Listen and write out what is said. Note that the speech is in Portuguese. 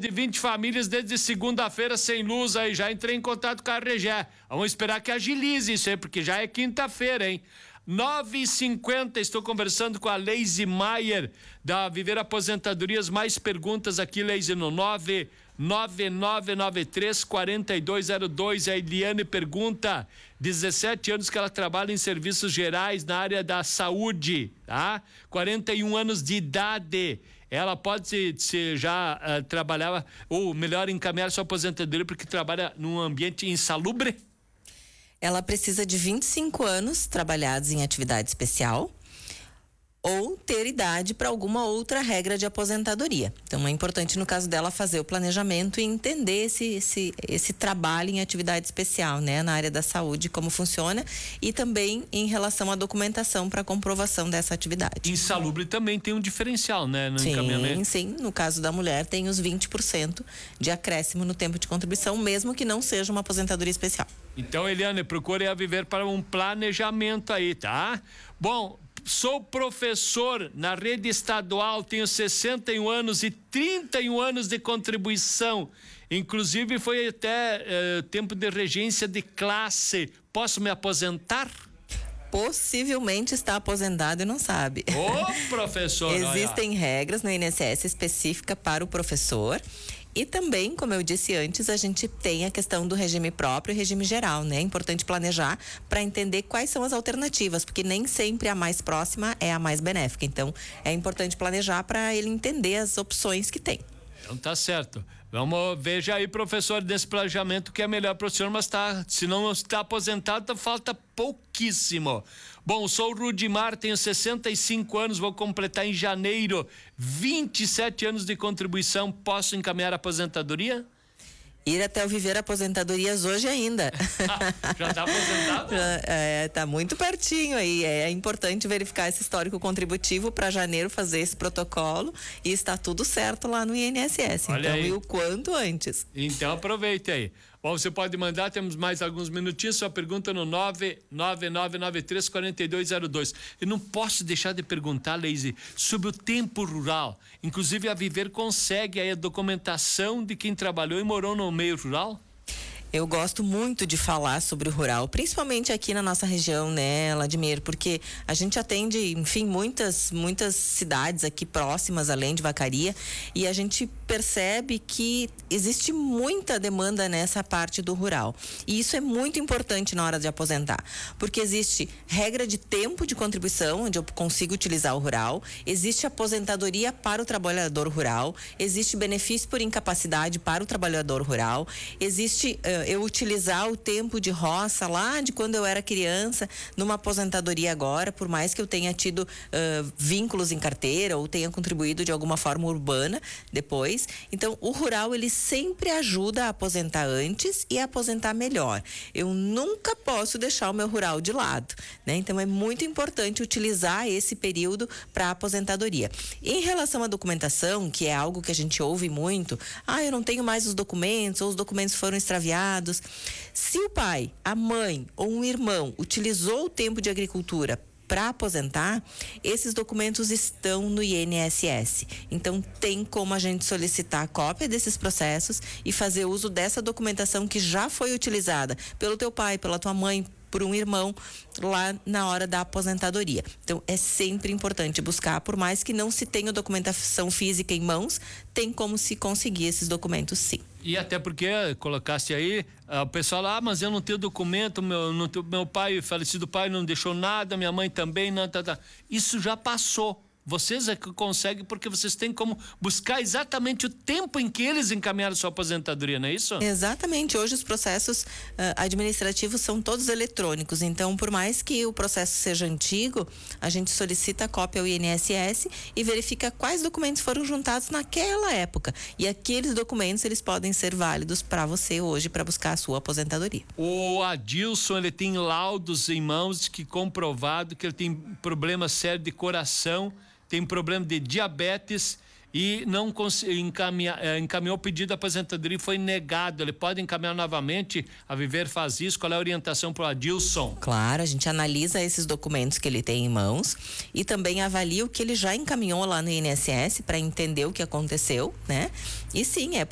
de 20 famílias desde segunda-feira sem luz aí. Já entrei em contato com a Regé. Vamos esperar que agilize isso aí, porque já é quinta-feira, hein? 9h50, estou conversando com a Leise Maier, da Viver Aposentadorias. Mais perguntas aqui, Leise, no 99993-4202. A Eliane pergunta, 17 anos que ela trabalha em serviços gerais na área da saúde, tá? 41 anos de idade. Ela pode se já trabalhava, ou melhor, encaminhar sua aposentadoria porque trabalha num ambiente insalubre? Ela precisa de 25 anos trabalhados em atividade especial ou ter idade para alguma outra regra de aposentadoria. Então é importante no caso dela fazer o planejamento e entender esse trabalho em atividade especial, né, na área da saúde, como funciona, e também em relação à documentação para comprovação dessa atividade. Insalubre também tem um diferencial, né, no encaminhamento? Sim, no caso da mulher tem os 20% de acréscimo no tempo de contribuição, mesmo que não seja uma aposentadoria especial. Então, Eliane, procure a Viver para um planejamento aí, tá? Bom, sou professor na rede estadual, tenho 61 anos e 31 anos de contribuição. Inclusive foi até tempo de regência de classe. Posso me aposentar? Possivelmente está aposentado e não sabe. Ô, professor! Existem regras no INSS específica para o professor. E também, como eu disse antes, a gente tem a questão do regime próprio e regime geral, né? É importante planejar para entender quais são as alternativas, porque nem sempre a mais próxima é a mais benéfica. Então, é importante planejar para ele entender as opções que tem. Então tá certo. Vamos, veja aí, professor, desse planejamento que é melhor para o senhor, mas se não está aposentado, falta pouquíssimo. Bom, sou o Rudimar, tenho 65 anos, vou completar em janeiro 27 anos de contribuição, posso encaminhar a aposentadoria? Ir até o Viver Aposentadorias hoje ainda. Já está aposentado? Tá muito pertinho aí. É importante verificar esse histórico contributivo para janeiro fazer esse protocolo e está tudo certo lá no INSS. Olha então, aí. e o quanto antes. Então aproveite aí. Bom, você pode mandar, temos mais alguns minutinhos, sua pergunta no 99993-4202. Eu não posso deixar de perguntar, Leise, sobre o tempo rural. Inclusive a Viver consegue aí a documentação de quem trabalhou e morou no meio rural? Eu gosto muito de falar sobre o rural, principalmente aqui na nossa região, né, Vladimir, porque a gente atende, enfim, muitas cidades aqui próximas, além de Vacaria, e a gente percebe que existe muita demanda nessa parte do rural. E isso é muito importante na hora de aposentar, porque existe regra de tempo de contribuição, onde eu consigo utilizar o rural, existe aposentadoria para o trabalhador rural, existe benefício por incapacidade para o trabalhador rural, existe eu utilizar o tempo de roça lá de quando eu era criança numa aposentadoria agora, por mais que eu tenha tido vínculos em carteira ou tenha contribuído de alguma forma urbana depois. Então, o rural, ele sempre ajuda a aposentar antes e a aposentar melhor. Eu nunca posso deixar o meu rural de lado, né? Então, é muito importante utilizar esse período para aposentadoria. Em relação à documentação, que é algo que a gente ouve muito, eu não tenho mais os documentos, ou os documentos foram extraviados. Se o pai, a mãe ou um irmão utilizou o tempo de agricultura para aposentar, esses documentos estão no INSS. Então, tem como a gente solicitar a cópia desses processos e fazer uso dessa documentação que já foi utilizada pelo teu pai, pela tua mãe, por um irmão lá na hora da aposentadoria. Então, é sempre importante buscar, por mais que não se tenha documentação física em mãos, tem como se conseguir esses documentos, sim. E até porque colocaste aí, o pessoal lá, mas eu não tenho documento, meu pai, falecido pai, não deixou nada, minha mãe também, não, tá. Isso já passou. Vocês é que conseguem, porque vocês têm como buscar exatamente o tempo em que eles encaminharam sua aposentadoria, não é isso? Exatamente. Hoje os processos administrativos são todos eletrônicos. Então, por mais que o processo seja antigo, a gente solicita a cópia ao INSS e verifica quais documentos foram juntados naquela época. E aqueles documentos, eles podem ser válidos para você hoje, para buscar a sua aposentadoria. O Adilson, ele tem laudos em mãos que comprovado que ele tem problema sério de coração, tem problema de diabetes e não encaminhou o pedido de aposentadoria e foi negado. Ele pode encaminhar novamente? A Viver faz isso? Qual é a orientação para o Adilson? Claro, a gente analisa esses documentos que ele tem em mãos e também avalia o que ele já encaminhou lá no INSS para entender o que aconteceu, né? E sim, é